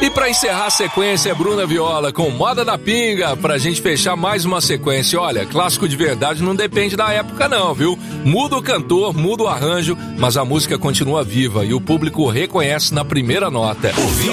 E pra encerrar a sequência é Bruna Viola com Moda da Pinga, pra gente fechar mais uma sequência. Olha, clássico de verdade não depende da época não, viu? Muda o cantor, muda o arranjo, mas a música continua viva e o público reconhece na primeira nota.